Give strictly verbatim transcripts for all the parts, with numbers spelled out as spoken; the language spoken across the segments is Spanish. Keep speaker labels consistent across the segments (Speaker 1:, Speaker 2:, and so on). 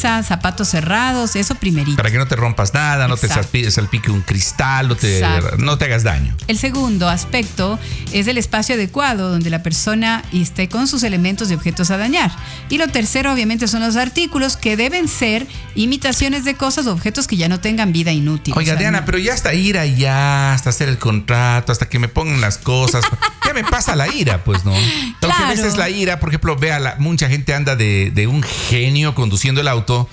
Speaker 1: mesa, zapatos cerrados, eso primerito.
Speaker 2: Para que no te rompas nada, no Exacto. te salpique un cristal, no te, no te hagas daño.
Speaker 1: El segundo aspecto es el espacio adecuado donde la persona esté con sus elementos y objetos a dañar. Y lo tercero, obviamente, son los artículos que deben ser imitaciones de cosas o objetos que ya no tengan vida inútil.
Speaker 2: Oiga, o sea, Diana, no. pero ya hasta ir allá, hasta hacer el contrato, hasta que me pongan las cosas, ya me pasa la ira, pues, ¿no? Claro. Lo que a veces la ira, por ejemplo, vea, la, mucha gente anda de, de un genio conduciendo el auto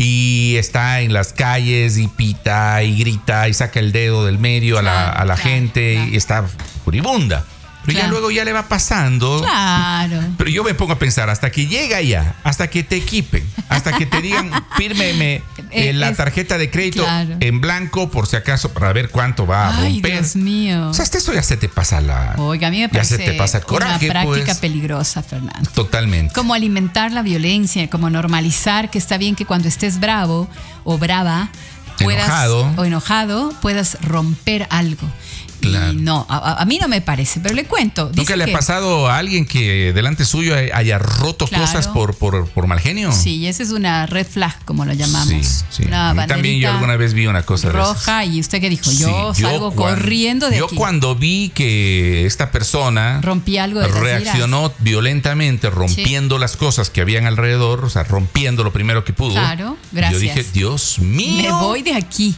Speaker 2: y está en las calles y pita y grita y saca el dedo del medio claro, a la, a la claro, gente claro. y está furibunda. Pero claro. ya luego ya le va pasando.
Speaker 1: Claro.
Speaker 2: Pero yo me pongo a pensar, hasta que llega ya, hasta que te equipen, hasta que te digan, fírmeme eh, la tarjeta de crédito claro. en blanco, por si acaso, para ver cuánto va a
Speaker 1: Ay,
Speaker 2: romper.
Speaker 1: Dios mío.
Speaker 2: O sea, hasta eso ya se te pasa la...
Speaker 1: Oiga, a mí me parece
Speaker 2: ya se te pasa el coraje,
Speaker 1: una práctica
Speaker 2: pues.
Speaker 1: peligrosa, Fernando.
Speaker 2: Totalmente.
Speaker 1: Como alimentar la violencia, como normalizar que está bien que cuando estés bravo o brava, puedas,
Speaker 2: enojado.
Speaker 1: o enojado, puedas romper algo. Claro. Y no, a, a mí no me parece, pero le cuento.
Speaker 2: ¿Nunca le
Speaker 1: que,
Speaker 2: ha pasado a alguien que delante suyo haya roto
Speaker 1: claro.
Speaker 2: cosas por, por, por mal genio?
Speaker 1: Sí, esa es una red flag, como lo llamamos.
Speaker 2: Sí, sí.
Speaker 1: Una
Speaker 2: a mí también yo alguna vez vi una cosa
Speaker 1: roja. ¿Y usted qué dijo? Sí, yo salgo yo cuando, corriendo de
Speaker 2: yo
Speaker 1: aquí.
Speaker 2: Yo cuando vi que esta persona
Speaker 1: rompí algo de
Speaker 2: reaccionó violentamente, rompiendo sí. las cosas que habían alrededor, o sea, rompiendo lo primero que pudo.
Speaker 1: Claro, gracias.
Speaker 2: Yo dije, Dios mío.
Speaker 1: Me voy de aquí.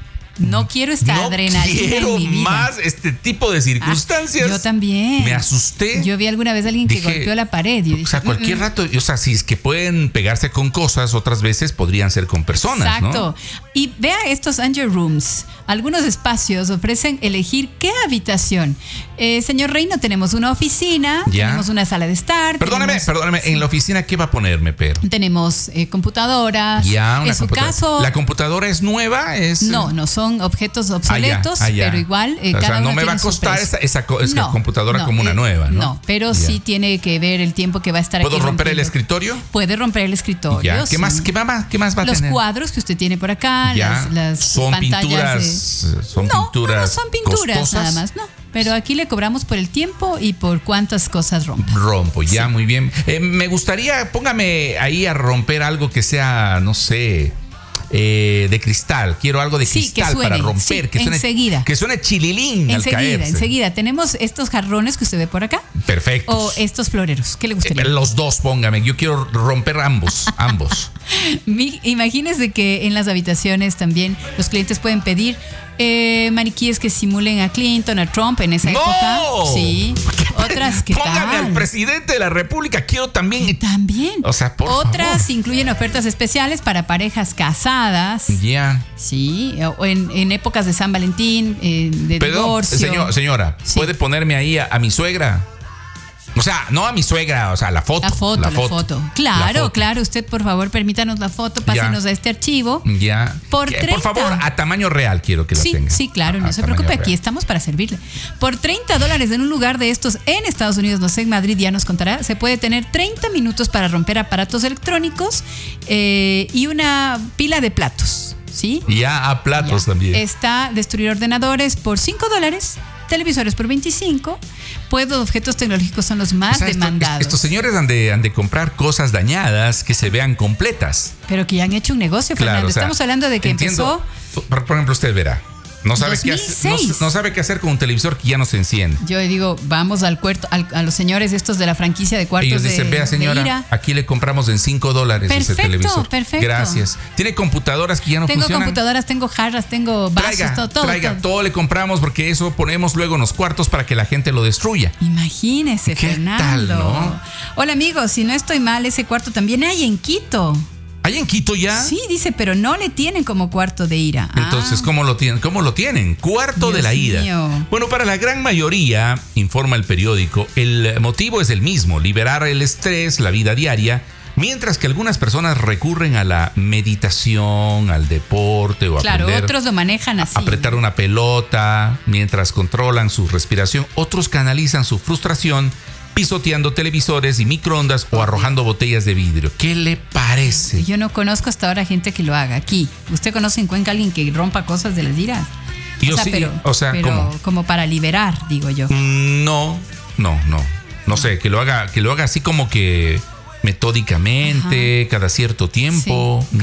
Speaker 1: No quiero esta
Speaker 2: no
Speaker 1: adrenalina
Speaker 2: quiero
Speaker 1: en mi vida.
Speaker 2: más este tipo de circunstancias.
Speaker 1: Ah, yo también.
Speaker 2: Me asusté.
Speaker 1: Yo vi alguna vez a alguien que
Speaker 2: dije,
Speaker 1: golpeó la pared. Y dije,
Speaker 2: o sea, cualquier
Speaker 1: mm,
Speaker 2: rato, o sea, si es que pueden pegarse con cosas, otras veces podrían ser con personas,
Speaker 1: exacto.
Speaker 2: ¿no?
Speaker 1: Y vea estos Angel Rooms. Algunos espacios ofrecen elegir qué habitación. Eh, señor Reino, tenemos una oficina,
Speaker 2: ¿Ya?
Speaker 1: tenemos una sala de estar.
Speaker 2: Perdóneme,
Speaker 1: tenemos,
Speaker 2: perdóneme. Sí. En la oficina, ¿qué va a ponerme, pero?
Speaker 1: Tenemos eh, computadoras.
Speaker 2: Ya, una
Speaker 1: en su caso.
Speaker 2: ¿La computadora es nueva? Es...
Speaker 1: No, no son objetos obsoletos, ah, ya, ah, ya. pero igual eh,
Speaker 2: o
Speaker 1: cada
Speaker 2: sea, no
Speaker 1: uno
Speaker 2: me va a costar esa, esa, esa no, computadora
Speaker 1: no,
Speaker 2: como una
Speaker 1: eh,
Speaker 2: nueva, ¿no?
Speaker 1: No, pero ya. sí tiene que ver el tiempo que va a estar
Speaker 2: ¿Puedo
Speaker 1: aquí.
Speaker 2: ¿Puedo romper
Speaker 1: rompiendo.
Speaker 2: el escritorio?
Speaker 1: Puede romper el escritorio.
Speaker 2: Ya. ¿Qué,
Speaker 1: sí.
Speaker 2: más, qué, más, ¿Qué más va a
Speaker 1: Los
Speaker 2: tener?
Speaker 1: Los cuadros que usted tiene por acá,
Speaker 2: ya.
Speaker 1: las, las
Speaker 2: son
Speaker 1: pantallas
Speaker 2: pinturas,
Speaker 1: de...
Speaker 2: son
Speaker 1: no,
Speaker 2: pinturas
Speaker 1: no, no son pinturas
Speaker 2: costosas.
Speaker 1: nada más, no. Pero aquí le cobramos por el tiempo y por cuántas cosas rompe.
Speaker 2: Rompo, ya,
Speaker 1: sí.
Speaker 2: muy bien. Eh, me gustaría, póngame ahí a romper algo que sea, no sé... Eh, de cristal, quiero algo de
Speaker 1: sí,
Speaker 2: cristal
Speaker 1: que suene,
Speaker 2: para romper,
Speaker 1: sí,
Speaker 2: que suene,
Speaker 1: enseguida.
Speaker 2: que suene chililín
Speaker 1: enseguida,
Speaker 2: al caerse.
Speaker 1: Enseguida, tenemos estos jarrones que usted ve por acá.
Speaker 2: Perfecto.
Speaker 1: O estos floreros, ¿qué le gustaría?
Speaker 2: Eh, los dos, póngame, yo quiero romper ambos, ambos.
Speaker 1: Mi, imagínese que en las habitaciones también los clientes pueden pedir eh, maniquíes que simulen a Clinton, a Trump en esa
Speaker 2: ¡No!
Speaker 1: época. Sí. Otras que
Speaker 2: Póngame al presidente de la República, quiero también.
Speaker 1: ¿Qué también.
Speaker 2: O sea, por
Speaker 1: Otras
Speaker 2: favor.
Speaker 1: incluyen ofertas especiales para parejas casadas.
Speaker 2: Ya. Yeah.
Speaker 1: Sí, o en, en épocas de San Valentín, eh, de
Speaker 2: Perdón,
Speaker 1: divorcio.
Speaker 2: Señor, señora,
Speaker 1: sí.
Speaker 2: ¿puede ponerme ahí a, a mi suegra? O sea, no a mi suegra, o sea, la foto.
Speaker 1: La foto, la, la foto. foto. Claro,
Speaker 2: la foto.
Speaker 1: claro. Usted, por favor, permítanos la foto, pásenos ya. a este archivo.
Speaker 2: Ya.
Speaker 1: Por, treinta...
Speaker 2: por favor, a tamaño real quiero que
Speaker 1: sí,
Speaker 2: lo tenga.
Speaker 1: Sí, claro, no
Speaker 2: a
Speaker 1: se preocupe,
Speaker 2: real.
Speaker 1: aquí estamos para servirle. Por treinta dólares en un lugar de estos en Estados Unidos, no sé, en Madrid ya nos contará, se puede tener treinta minutos para romper aparatos electrónicos eh, y una pila de platos, ¿sí?
Speaker 2: Ya a platos ya. también.
Speaker 1: Está destruir ordenadores por cinco dólares. Televisores por veinticinco. Pues los objetos tecnológicos son los más o sea, demandados.
Speaker 2: Esto, estos señores han de, han de comprar cosas dañadas que se vean completas.
Speaker 1: Pero que ya han hecho un negocio, Fernando. Claro, o sea, estamos hablando de que entiendo,
Speaker 2: empezó. Por, por ejemplo, usted verá. No sabe, qué hacer, no, no sabe qué hacer con un televisor que ya no se enciende.
Speaker 1: Yo digo, vamos al cuarto, al, a los señores estos de la franquicia de cuartos.
Speaker 2: Ellos dicen,
Speaker 1: de,
Speaker 2: vea señora, aquí le compramos en cinco dólares ese televisor.
Speaker 1: Perfecto.
Speaker 2: Gracias. ¿Tiene computadoras que ya no
Speaker 1: tengo
Speaker 2: funcionan?
Speaker 1: Tengo computadoras, tengo jarras, tengo vasos,
Speaker 2: traiga,
Speaker 1: todo, todo.
Speaker 2: Traiga,
Speaker 1: todo.
Speaker 2: todo le compramos porque eso ponemos luego en los cuartos para que la gente lo destruya.
Speaker 1: Imagínese,
Speaker 2: ¿Qué
Speaker 1: Fernando.
Speaker 2: Tal, ¿no?
Speaker 1: Hola amigos, si no estoy mal, ese cuarto también hay en Quito.
Speaker 2: ¿Hay en Quito ya?
Speaker 1: Sí, dice, pero no le tienen como cuarto de ira.
Speaker 2: Entonces,
Speaker 1: ah.
Speaker 2: ¿cómo lo tienen? ¿Cómo lo tienen? Cuarto
Speaker 1: Dios
Speaker 2: de la ira.
Speaker 1: Mío.
Speaker 2: Bueno, para la gran mayoría, informa el periódico, el motivo es el mismo, liberar el estrés, la vida diaria, mientras que algunas personas recurren a la meditación, al deporte o a
Speaker 1: claro,
Speaker 2: aprender,
Speaker 1: otros lo manejan así.
Speaker 2: apretar una pelota mientras controlan su respiración. Otros canalizan su frustración pisoteando televisores y microondas o arrojando botellas de vidrio. ¿Qué le parece?
Speaker 1: Yo no conozco hasta ahora gente que lo haga aquí. ¿Usted conoce en Cuenca alguien que rompa cosas de las iras?
Speaker 2: Yo
Speaker 1: o sea,
Speaker 2: sí,
Speaker 1: pero,
Speaker 2: o sea,
Speaker 1: pero
Speaker 2: ¿cómo?
Speaker 1: Como para liberar, digo yo.
Speaker 2: No, no, no. No sé, que lo haga, que lo haga así como que metódicamente, ajá, cada cierto tiempo.
Speaker 1: Sí.